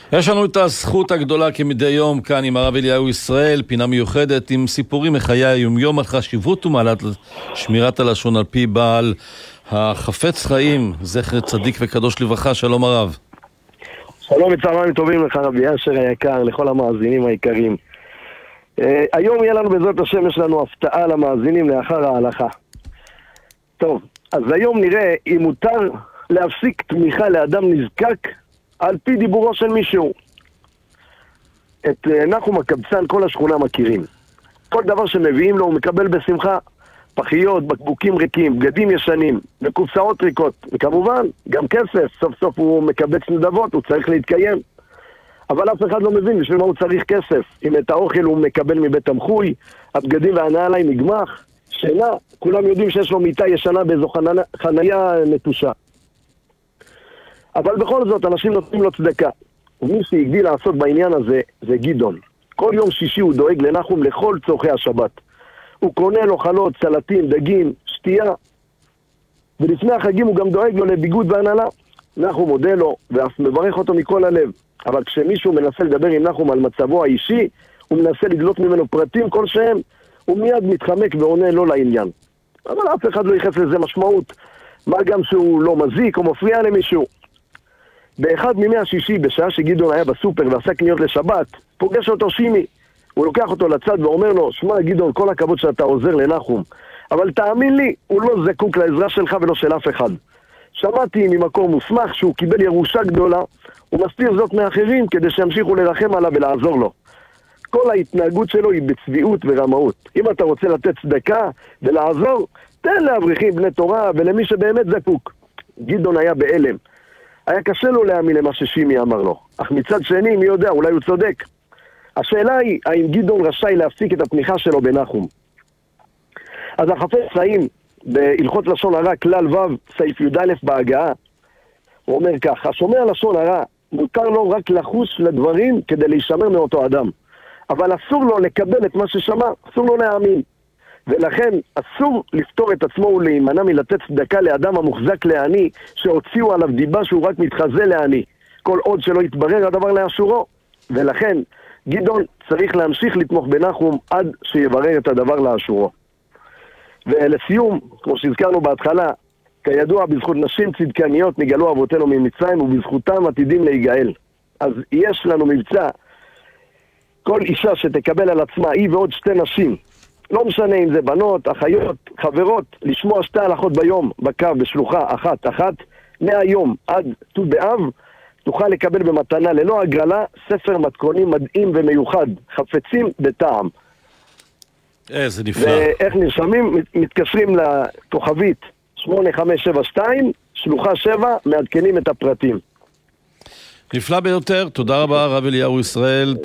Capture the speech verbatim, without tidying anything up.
יש לנו את הזכות הגדולה כמדי יום כאן עם הרב אליהו ישראל, פינה מיוחדת עם סיפורים מחיי היומיום על חשיבות ומעלת שמירת הלשון על פי בעל החפץ חיים, זכר צדיק וקדוש לברכה. שלום הרב. שלום וצהריים טובים לך רבי אשר היקר, לכל המאזינים היקרים. uh, היום יהיה לנו בעזרת השם, יש לנו הפתעה למאזינים לאחר ההלכה. טוב, אז היום נראה אם מותר להפסיק תמיכה לאדם נזקק על פי דיבורו של מישהו. את נחום הקבצן כל השכונה מכירים. כל דבר שמביאים לו הוא מקבל בשמחה. פחיות, בקבוקים ריקים, בגדים ישנים, וקופסאות ריקות, וכמובן גם כסף. סוף סוף הוא מקבץ נדבות, הוא צריך להתקיים. אבל אף אחד לא מבין בשביל מה הוא צריך כסף. אם את האוכל הוא מקבל מבית המחוי, הבגדים והנעליים מגמח, שינה, כולם יודעים שיש לו מיטה ישנה באיזו חניה, חניה נטושה. אבל בכל זאת אנשים נותנים לו צדקה. ומי שהגדיל לעשות בעניין הזה זה גדעון. כל יום שישי הוא דואג לנחום לכל צורכי השבת. הוא קונה לו חלות, סלטים, דגים, שתייה. ולפני החגים הוא גם דואג לו לביגוד והנהלה. נחום מודה לו ואף מברך אותו מכל הלב. אבל כשמישהו מנסה לדבר עם נחום על מצבו האישי, הוא מנסה לדלות ממנו פרטים כלשהם, הוא מיד מתחמק ועונה לא לעניין. אבל אף אחד לא ייחס לזה משמעות. מה גם שהוא לא מזיק או מפריע למישהו. באחד מימי השישי, בשעה שגדעון היה בסופר ועשה קניות לשבת, פוגש אותו שימי. הוא לוקח אותו לצד ואומר לו, שמע גדעון, כל הכבוד שאתה עוזר לנחום, אבל תאמין לי, הוא לא זקוק לעזרה שלך ולא של אף אחד. שמעתי ממקום מוסמך שהוא קיבל ירושה גדולה, הוא מסתיר זאת מאחרים כדי שימשיכו לרחם עליו ולעזור לו. כל ההתנהגות שלו היא בצביעות ורמאות. אם אתה רוצה לתת צדקה ולעזור, תן לאברכים בני תורה ולמי שבאמת זקוק. גדעון היה בהלם. היה קשה לו להאמין למה ששימי אמר לו. אך מצד שני, מי יודע, אולי הוא צודק. השאלה היא, האם גדעון רשאי להפסיק את התמיכה שלו בנחום? אז החפץ חיים, בהלכות לשון הרע, כלל ו', סעיף י"א בהגעה, הוא אומר כך, השומע לשון הרע, מותר לו רק לחוש לדברים כדי להישמר מאותו אדם. אבל אסור לו לקבל את מה ששמע, אסור לו להאמין. ולכן אסור לפתור את עצמו ולהימנע מלתת צדקה לאדם המוחזק לעני, שהוציאו עליו דיבה שהוא רק מתחזה לעני, כל עוד שלא יתברר הדבר לאשורו. ולכן גדעון צריך להמשיך לתמוך בנחום עד שיברר את הדבר לאשורו. ולסיום, כמו שהזכרנו בהתחלה, כידוע בזכות נשים צדקניות נגאלו אבותינו ממצרים, ובזכותם עתידים להיגאל. אז יש לנו מבצע, כל אישה שתקבל על עצמה, היא ועוד שתי נשים, לא משנה אם זה בנות, אחיות, חברות, לשמוע שתי הלכות ביום בקו בשלוחה אחת אחת, מהיום עד ט"ו באב, תוכל לקבל במתנה ללא הגרלה ספר מתכונים מדהים ומיוחד, חפצים בטעם. איזה נפלא. ואיך נרשמים? מתקשרים לכוכבית שמונה חמש שבע שתיים, שלוחה שבע, מעדכנים את הפרטים. נפלא ביותר, תודה רבה הרב אליהו ישראל.